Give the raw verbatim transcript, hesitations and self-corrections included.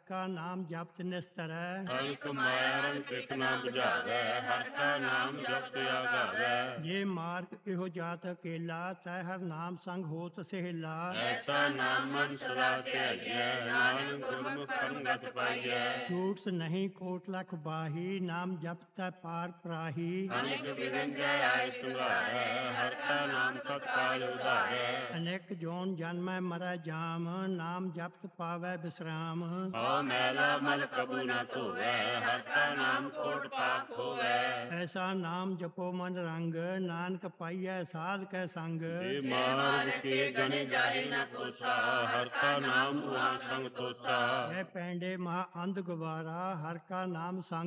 ਕਾ ਨਾਮ ਜਪਤ ਨਿਸਤਰੈ। ਅਲਕ ਮਾਇਆ ਰੰਗ ਤਿਕ ਨਾ ਬੁਝਾਵੈ, ਹਰਿ ਕਾ ਨਾਮ ਜਪਤ ਆਗਾਵੈ। ਜੇ ਮਾਰਗ ਇਹੋ ਜਾਤ ਅਕੇਲਾ, ਤੈ ਹਰ ਨਾਮ ਸੰਗ ਹੋਤ ਸਹੇਲਾ। ਐਸਾ ਨਾਮ ਮਨ ਸਦਾ ਧਿਆਈਐ, ਨਾਨਕ ਗੁਰਮੁਖ ਪਰਮਗਤ ਪਾਈਐ। ਝੂਠ ਨਹੀਂ ਕੋਟ ਲਖ ਬਾਹੀ, ਨਾਮ ਜਪਤੈ ਪਾਰ ਪਰਾਹੀ। ਅਨੇਕ ਵਿਗਨ ਜੈ ਆਇ ਸੰਘਾਰੈ, ਹਰਿ ਕਾ ਨਾਮ ਤਤਕਾਲ ਉਧਾਰੈ। ਅਨੇਕ ਜੋਨ ਜਨਮੈ ਮਰੈ ਜਾਮ, ਨਾਮ ਜਪਤ ਪਾਵੈ ਬਿਸਰਾਮ। ਹਉ ਮੈਲਾ ਮਲ ਕਬੂ ਨ ਧੋਵੈ, ਹਰਿ ਕਾ ਨਾਮ ਕੋਟ ਪਾਪ ਖੋਵੈ। ਐਸਾ ਨਾਮ ਜਪੋ ਮਨ ਰੰਗ, ਨਾਨਕ ਪਾਈਐ ਸਾਧ ਕੈ ਸੰਗ। ਜੇ ਮਾਰਗ ਕੇ ਗਨੇ ਜਾਏ ਨ ਕੋਸਾ, ਹਰਿ ਕਾ ਨਾਮ ਉਹਾ ਸੰਗ ਤੋਸਾ। ਜੈ ਪੈਂਡੇ ਮਹਾ ਅੰਧ ਗਵਾਰਾ, ਹਰ ਕਾ ਨਾਮ ਸੰਗ